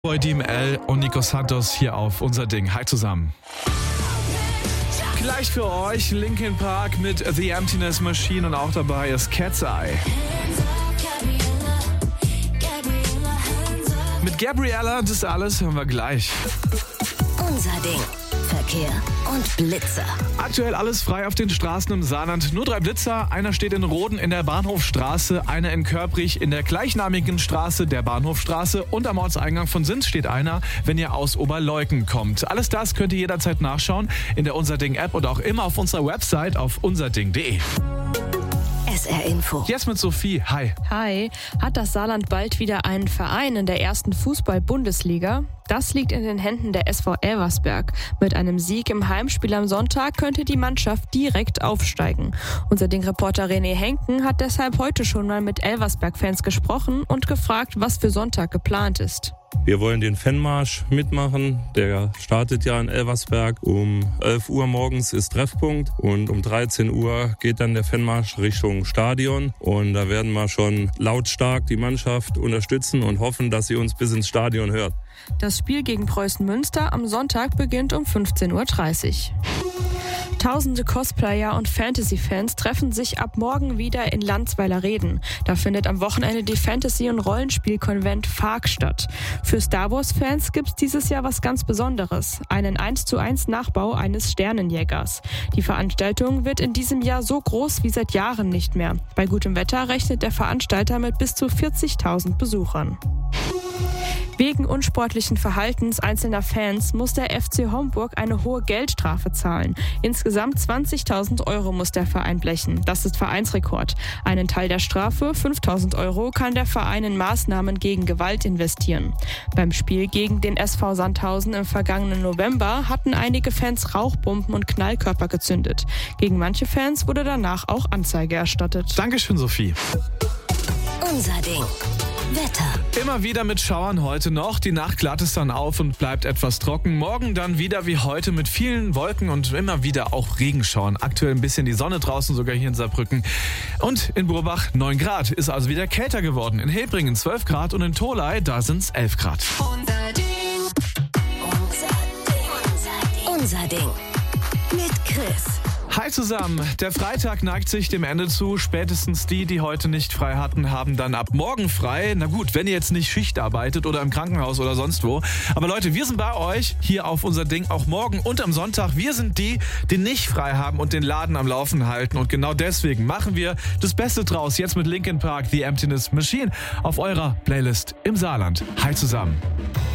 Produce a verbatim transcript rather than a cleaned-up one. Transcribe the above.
Boy D M L und Nico Santos hier auf Unser Ding. Hi zusammen. Gleich für euch Linkin Park mit The Emptiness Machine und auch dabei ist Cat's Eye. Mit Gabriella, das alles hören wir gleich. Unser Ding. Verkehr und Blitzer. Aktuell alles frei auf den Straßen im Saarland. Nur drei Blitzer. Einer steht in Roden in der Bahnhofstraße, einer in Körprich in der gleichnamigen Straße der Bahnhofstraße und am Ortseingang von Sins steht einer, wenn ihr aus Oberleuken kommt. Alles das könnt ihr jederzeit nachschauen in der Unser Ding App und auch immer auf unserer Website auf unserding punkt de. S R Info. Jetzt mit Sophie. Hi. Hi. Hat das Saarland bald wieder einen Verein in der ersten Fußball-Bundesliga? Das liegt in den Händen der S V Elversberg. Mit einem Sieg im Heimspiel am Sonntag könnte die Mannschaft direkt aufsteigen. Unser Ding-Reporter René Henken hat deshalb heute schon mal mit Elversberg-Fans gesprochen und gefragt, was für Sonntag geplant ist. Wir wollen den Fanmarsch mitmachen. Der startet ja in Elversberg. Um elf Uhr morgens ist Treffpunkt und um dreizehn Uhr geht dann der Fanmarsch Richtung Stadion. Und da werden wir schon lautstark die Mannschaft unterstützen und hoffen, dass sie uns bis ins Stadion hört. Das Spiel gegen Preußen Münster am Sonntag beginnt um fünfzehn Uhr dreißig. Tausende Cosplayer und Fantasy-Fans treffen sich ab morgen wieder in Landsweiler-Reden. Da findet am Wochenende die Fantasy- und Rollenspiel-Konvent F A Q statt. Für Star Wars-Fans gibt's dieses Jahr was ganz Besonderes. Einen eins zu eins Nachbau eines Sternenjägers. Die Veranstaltung wird in diesem Jahr so groß wie seit Jahren nicht mehr. Bei gutem Wetter rechnet der Veranstalter mit bis zu vierzigtausend Besuchern. Wegen unsportlichen Verhaltens einzelner Fans muss der F C Homburg eine hohe Geldstrafe zahlen. Insgesamt zwanzigtausend Euro muss der Verein blechen. Das ist Vereinsrekord. Einen Teil der Strafe, fünftausend Euro, kann der Verein in Maßnahmen gegen Gewalt investieren. Beim Spiel gegen den S V Sandhausen im vergangenen November hatten einige Fans Rauchbomben und Knallkörper gezündet. Gegen manche Fans wurde danach auch Anzeige erstattet. Dankeschön, Sophie. Unser Ding. Wetter. Immer wieder mit Schauern heute noch. Die Nacht glatt es dann auf und bleibt etwas trocken. Morgen dann wieder wie heute mit vielen Wolken und immer wieder auch Regenschauern. Aktuell ein bisschen die Sonne draußen, sogar hier in Saarbrücken. Und in Burbach neun Grad. Ist also wieder kälter geworden. In Hebringen zwölf Grad und in Tholey, da sind es elf Grad. Unser Ding. Unser Ding. Unser Ding. Mit Chris. Hi zusammen, der Freitag neigt sich dem Ende zu. Spätestens die, die heute nicht frei hatten, haben dann ab morgen frei. Na gut, wenn ihr jetzt nicht Schicht arbeitet oder im Krankenhaus oder sonst wo. Aber Leute, wir sind bei euch hier auf Unser Ding auch morgen und am Sonntag. Wir sind die, die nicht frei haben und den Laden am Laufen halten. Und genau deswegen machen wir das Beste draus. Jetzt mit Linkin Park, The Emptiness Machine auf eurer Playlist im Saarland. Hi zusammen.